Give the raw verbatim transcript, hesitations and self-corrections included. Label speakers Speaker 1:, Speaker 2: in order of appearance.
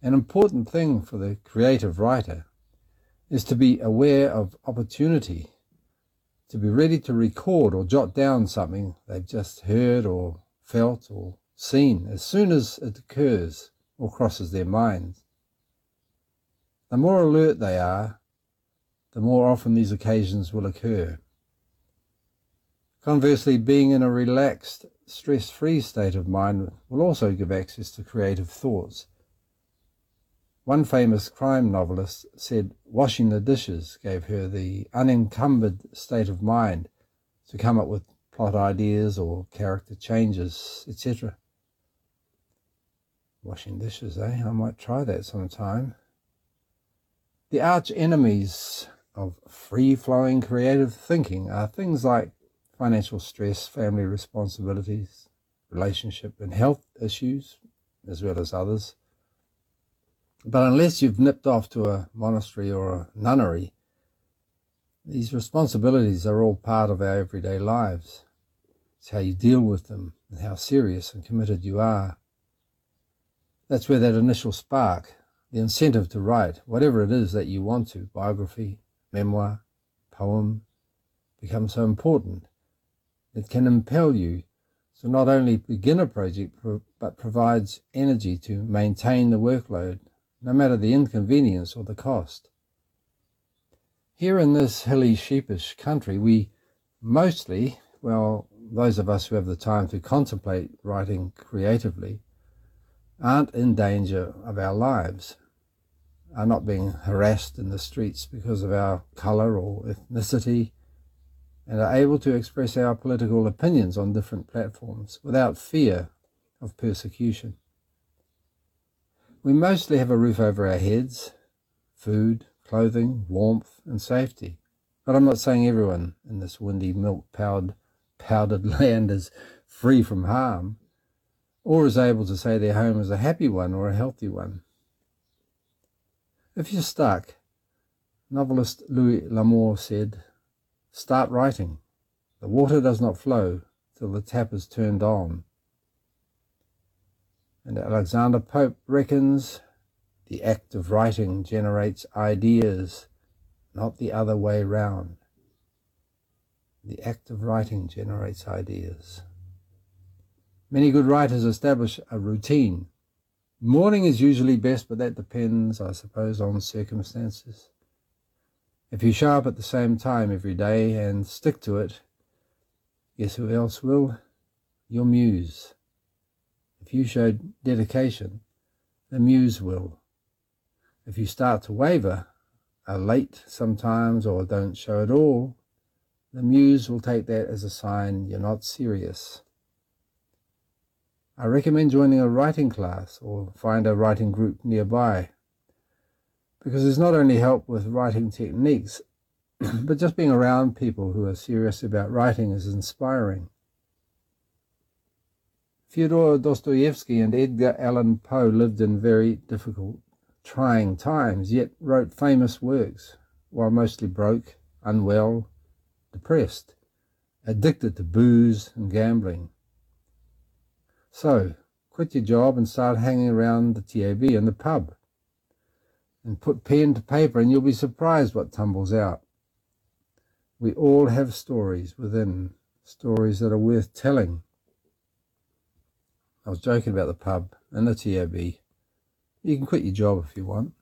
Speaker 1: An important thing for the creative writer is to be aware of opportunity, to be ready to record or jot down something they've just heard or felt or seen as soon as it occurs or crosses their minds. The more alert they are, the more often these occasions will occur. Conversely, being in a relaxed, stress-free state of mind will also give access to creative thoughts. One famous crime novelist said washing the dishes gave her the unencumbered state of mind to come up with plot ideas or character changes, et cetera. Washing dishes, eh? I might try that sometime. The arch enemies of free-flowing creative thinking are things like financial stress, family responsibilities, relationship and health issues, as well as others. But unless you've nipped off to a monastery or a nunnery, these responsibilities are all part of our everyday lives. It's how you deal with them and how serious and committed you are. That's where that initial spark, the incentive to write, whatever it is that you want to, biography, memoir, poem, becomes so important. It can impel you to not only begin a project, but provides energy to maintain the workload, no matter the inconvenience or the cost. Here in this hilly, sheepish country, we mostly, well, those of us who have the time to contemplate writing creatively, aren't in danger of our lives, are not being harassed in the streets because of our colour or ethnicity, and are able to express our political opinions on different platforms without fear of persecution. We mostly have a roof over our heads, food, clothing, warmth and safety. But I'm not saying everyone in this windy, milk-powdered powdered land is free from harm, or is able to say their home is a happy one or a healthy one. If you're stuck, novelist Louis L'Amour said, "Start writing. The water does not flow till the tap is turned on." And Alexander Pope reckons the act of writing generates ideas, not the other way round. The act of writing generates ideas. Many good writers establish a routine. Morning is usually best, but that depends, I suppose, on circumstances. If you show up at the same time every day and stick to it, guess who else will? Your muse. If you show dedication, the muse will. If you start to waver, are late sometimes or don't show at all, the muse will take that as a sign you're not serious. I recommend joining a writing class or find a writing group nearby, because there's not only help with writing techniques, but just being around people who are serious about writing is inspiring. Fyodor Dostoevsky and Edgar Allan Poe lived in very difficult, trying times, yet wrote famous works, while mostly broke, unwell, depressed, addicted to booze and gambling. So, quit your job and start hanging around the T A B and the pub, and put pen to paper and you'll be surprised what tumbles out. We all have stories within, stories that are worth telling. I was joking about the pub and the T A B. You can quit your job if you want.